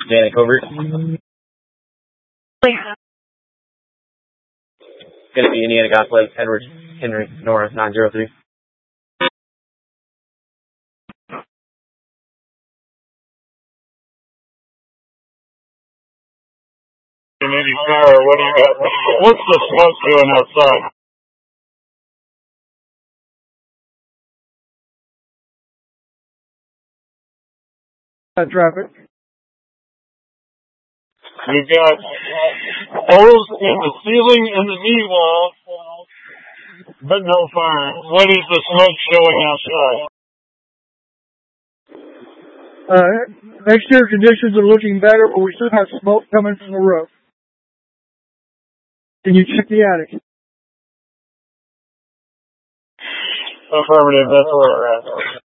Janet Covert. Gonna be Indiana Gospel, Edward Henry Norris 903. Maybe power. What do you got? What's the smoke doing outside? Traffic. We've got holes in the ceiling and the knee wall, but no fire. What is the smoke showing outside? Exterior conditions are looking better, but we still have smoke coming from the roof. Can you check the attic? Affirmative, that's where we're at.